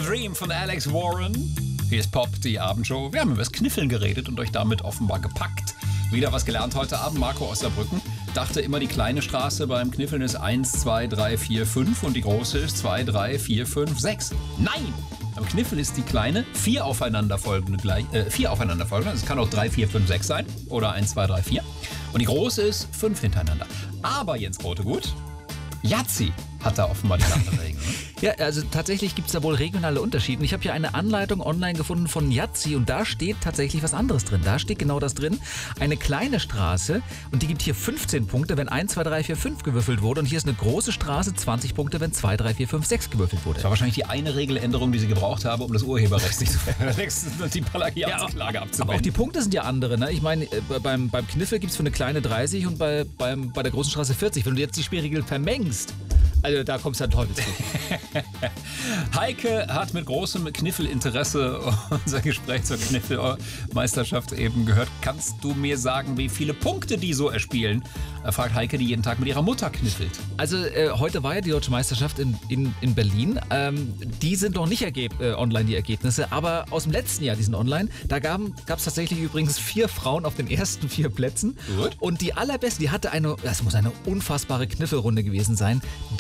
Dream von Alex Warren. Hier ist Pop, die Abendshow. Wir haben über das Kniffeln geredet und euch damit offenbar gepackt. Wieder was gelernt heute Abend. Marco aus Saarbrücken dachte immer, die kleine Straße beim Kniffeln ist 1, 2, 3, 4, 5 und die große ist 2, 3, 4, 5, 6. Nein! Beim Kniffeln ist die kleine 4 aufeinanderfolgende. Also es kann auch 3, 4, 5, 6 sein. Oder 1, 2, 3, 4. Und die große ist 5 hintereinander. Aber Jens Grotegut, Yazzi hat da offenbar die andere Regel. Ne? Ja, also tatsächlich gibt es da wohl regionale Unterschiede. Ich habe hier eine Anleitung online gefunden von Yazzi und da steht tatsächlich was anderes drin. Da steht genau das drin. Eine kleine Straße und die gibt hier 15 Punkte, wenn 1, 2, 3, 4, 5 gewürfelt wurde. Und hier ist eine große Straße, 20 Punkte, wenn 2, 3, 4, 5, 6 gewürfelt wurde. Das war wahrscheinlich die eine Regeländerung, die sie gebraucht haben, um das Urheberrecht nicht zu verwechseln und die Plagiatsklage abzuwenden. Aber auch die Punkte sind ja andere. Ne? Ich meine, beim Kniffel gibt es für eine kleine 30 und bei der großen Straße 40. Wenn du jetzt die Spielregel vermengst, also da kommst du an Teufelsweg. Heike hat mit großem Kniffelinteresse unser Gespräch zur Kniffelmeisterschaft eben gehört. Kannst du mir sagen, wie viele Punkte die so erspielen? Fragt Heike, die jeden Tag mit ihrer Mutter kniffelt. Also heute war ja die Deutsche Meisterschaft in Berlin. Die sind noch nicht online, die Ergebnisse, aber aus dem letzten Jahr, die sind online. Da gab es tatsächlich übrigens 4 Frauen auf den ersten 4 Plätzen. Gut. Und die allerbeste, die hatte das muss eine unfassbare Kniffelrunde gewesen sein,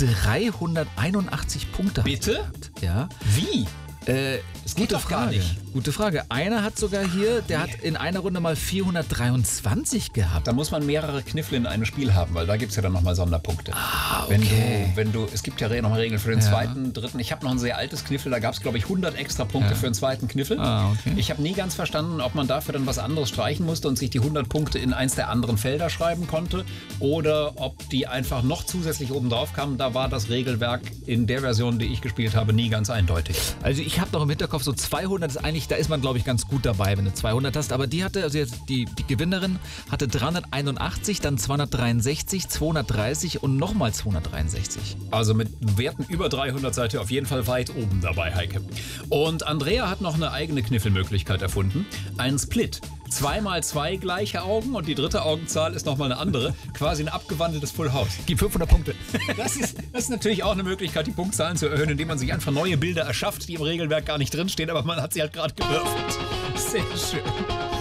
381 Punkte. Bitte? Ja. Wie? Das geht doch gar nicht. Gute Frage. Einer hat sogar hier, der hat in einer Runde mal 423 gehabt. Da muss man mehrere Kniffel in einem Spiel haben, weil da gibt es ja dann nochmal Sonderpunkte. Ah, okay. Es gibt ja nochmal Regeln für den zweiten, dritten. Ich habe noch ein sehr altes Kniffel, da gab es, glaube ich, 100 extra Punkte für den zweiten Kniffel. Ah, okay. Ich habe nie ganz verstanden, ob man dafür dann was anderes streichen musste und sich die 100 Punkte in eins der anderen Felder schreiben konnte oder ob die einfach noch zusätzlich oben drauf kamen. Da war das Regelwerk in der Version, die ich gespielt habe, nie ganz eindeutig. Also ich habe noch im Hinterkopf so 200 ist eigentlich, da ist man glaube ich ganz gut dabei, wenn du 200 hast, aber die hatte, also jetzt die Gewinnerin hatte 381, dann 263, 230 und nochmal 263. Also mit Werten über 300 seid ihr auf jeden Fall weit oben dabei, Heike. Und Andrea hat noch eine eigene Kniffelmöglichkeit erfunden, einen Split. 2 mal 2 gleiche Augen und die dritte Augenzahl ist nochmal eine andere. Quasi ein abgewandeltes Full House. Gib 500 Punkte. Das ist natürlich auch eine Möglichkeit, die Punktzahlen zu erhöhen, indem man sich einfach neue Bilder erschafft, die im Regelwerk gar nicht drinstehen, aber man hat sie halt gerade gewürfelt. Sehr schön.